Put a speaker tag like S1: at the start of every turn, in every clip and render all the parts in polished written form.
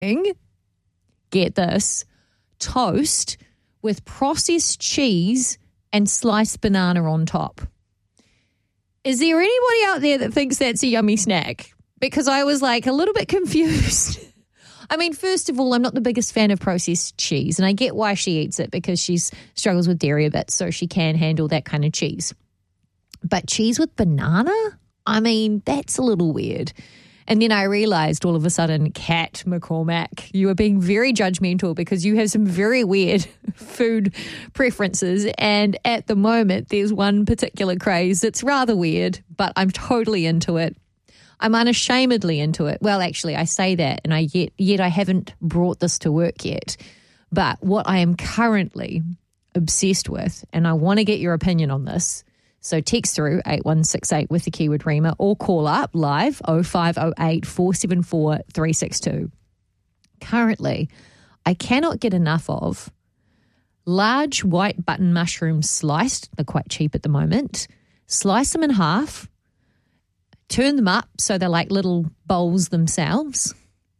S1: get this, toast with processed cheese and sliced banana on top. Is there anybody out there that thinks that's a yummy snack? Because I was like a little bit confused. I mean, first of all, I'm not the biggest fan of processed cheese, and I get why she eats it because she struggles with dairy a bit, so she can handle that kind of cheese. But cheese with banana? I mean, that's a little weird. And then I realized all of a sudden, Kat McCormack, you are being very judgmental because you have some very weird food preferences. And at the moment, there's one particular craze that's rather weird, but I'm totally into it. I'm unashamedly into it. Well, actually, I say that, and yet I haven't brought this to work yet. But what I am currently obsessed with, and I want to get your opinion on this, so text through 8168 with the keyword Rima or call up live 0508 474 362. Currently, I cannot get enough of large white button mushrooms sliced. They're quite cheap at the moment. Slice them in half. Turn them up so they're like little bowls themselves.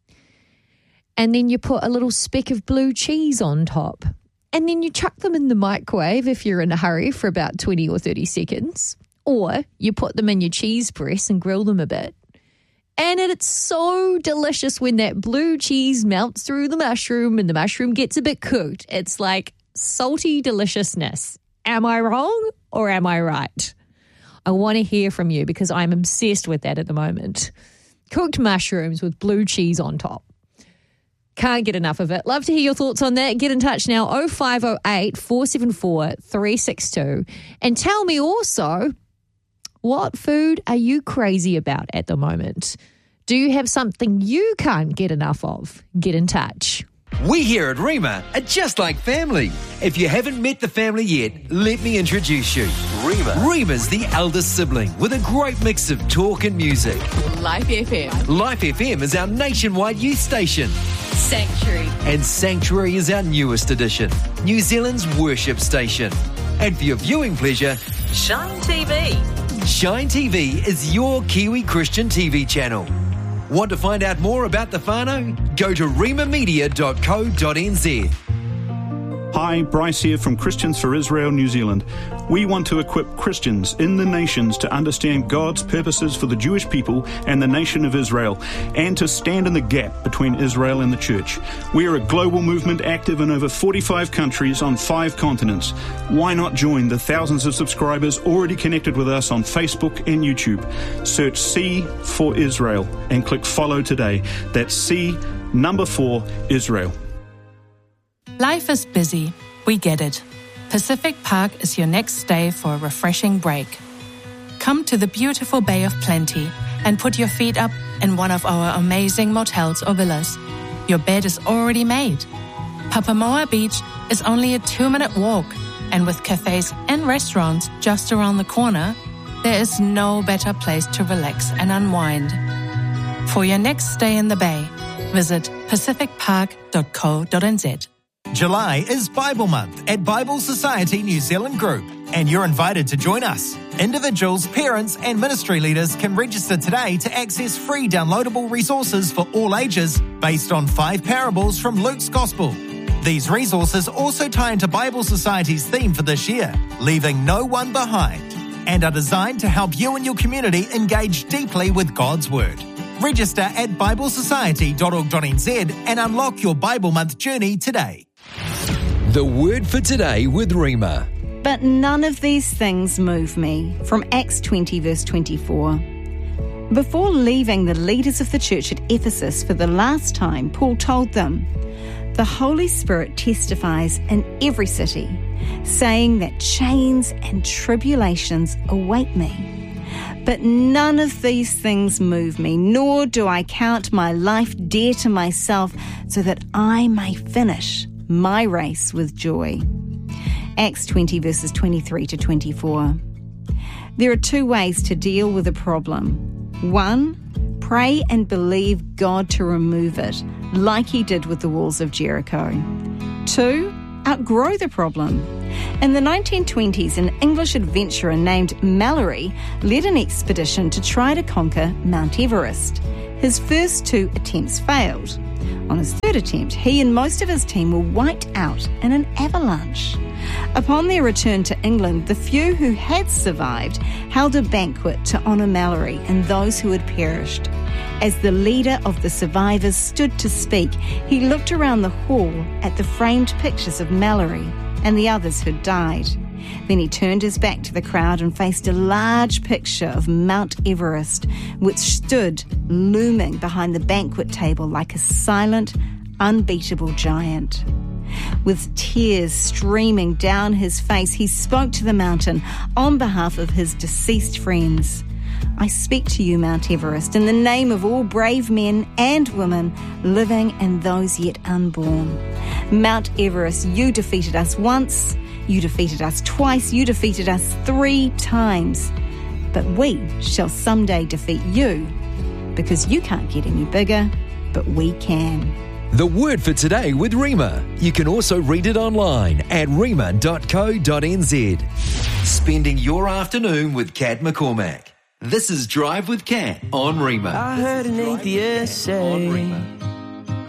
S1: And then you put a little speck of blue cheese on top. And then you chuck them in the microwave if you're in a hurry for about 20 or 30 seconds. Or you put them in your cheese press and grill them a bit. And it's so delicious when that blue cheese melts through the mushroom and the mushroom gets a bit cooked. It's like salty deliciousness. Am I wrong or am I right? I want to hear from you because I'm obsessed with that at the moment. Cooked mushrooms with blue cheese on top. Can't get enough of it. Love to hear your thoughts on that. Get in touch now, 0508 474 362. And tell me also, what food are you crazy about at the moment? Do you have something you can't get enough of? Get in touch.
S2: We here at Rima are just like family. If you haven't met the family yet, let me introduce you. Rima's the eldest sibling with a great mix of talk and music.
S3: Life FM.
S2: Life FM is our nationwide youth station.
S3: Sanctuary.
S2: And Sanctuary is our newest addition, New Zealand's worship station. And for your viewing pleasure,
S3: Shine TV.
S2: Shine TV is your Kiwi Christian TV channel. Want to find out more about the whānau? Go to rimamedia.co.nz.
S4: Hi, Bryce here from Christians for Israel, New Zealand. We want to equip Christians in the nations to understand God's purposes for the Jewish people and the nation of Israel, and to stand in the gap between Israel and the church. We are a global movement active in over 45 countries on 5 continents. Why not join the thousands of subscribers already connected with us on Facebook and YouTube? Search C for Israel and click follow today. That's C4 Israel.
S5: Life is busy. We get it. Pacific Park is your next stay for a refreshing break. Come to the beautiful Bay of Plenty and put your feet up in one of our amazing motels or villas. Your bed is already made. Papamoa Beach is only a 2-minute walk, and with cafes and restaurants just around the corner, there is no better place to relax and unwind. For your next stay in the Bay, visit pacificpark.co.nz.
S6: July is Bible Month at Bible Society New Zealand Group, and you're invited to join us. Individuals, parents, and ministry leaders can register today to access free downloadable resources for all ages based on 5 parables from Luke's Gospel. These resources also tie into Bible Society's theme for this year, leaving no one behind, and are designed to help you and your community engage deeply with God's Word. Register at biblesociety.org.nz and unlock your Bible Month journey today.
S2: The word for today with Rima.
S7: But none of these things move me. From Acts 20 verse 24. Before leaving the leaders of the church at Ephesus for the last time, Paul told them, "The Holy Spirit testifies in every city, saying that chains and tribulations await me. But none of these things move me, nor do I count my life dear to myself, so that I may finish my race with joy." Acts 20 verses 23 to 24. There are 2 ways to deal with a problem. 1, pray and believe God to remove it, like he did with the walls of Jericho. 2, outgrow the problem. In the 1920s, an English adventurer named Mallory led an expedition to try to conquer Mount Everest. His first 2 attempts failed. On his third attempt, he and most of his team were wiped out in an avalanche. Upon their return to England, the few who had survived held a banquet to honour Mallory and those who had perished. As the leader of the survivors stood to speak, he looked around the hall at the framed pictures of Mallory and the others who'd died. Then he turned his back to the crowd and faced a large picture of Mount Everest, which stood looming behind the banquet table like a silent, unbeatable giant. With tears streaming down his face, he spoke to the mountain on behalf of his deceased friends. I speak to you, Mount Everest, in the name of all brave men and women living and those yet unborn. Mount Everest, you defeated us once, you defeated us twice, you defeated us 3 times. But we shall someday defeat you, because you can't get any bigger, but we can.
S2: The word for today with Rima. You can also read it online at rima.co.nz. Spending your afternoon with Kat McCormack. This is Drive with Kat on Rima.
S8: I heard an atheist say